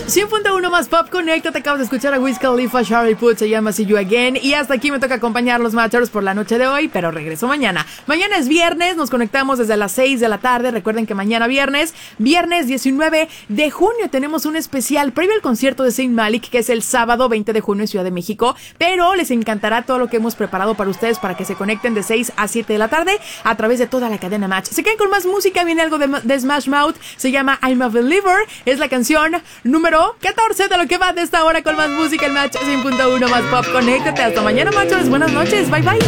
100.1 más pop, conéctate. Acabas de escuchar a Wiz Khalifa, Charlie Puth, se llama See You Again. Y hasta aquí me toca acompañar los Matchers por la noche de hoy, pero regreso mañana. Mañana es viernes, nos conectamos desde las 6 de la tarde. Recuerden que mañana viernes 19 de junio, tenemos un especial previo al concierto de Saint Malik, que es el sábado 20 de junio en Ciudad de México. Pero les encantará todo lo que hemos preparado para ustedes para que se conecten de 6 a 7 de la tarde a través de toda la cadena Match. Se quedan con más música, viene algo de Smash Mouth, se llama I'm a Believer. Es la canción número 14 de lo que va de esta hora con más música. El Match 100.1 más pop. Conéctate. Hasta mañana, Matchers. Buenas noches. Bye, bye.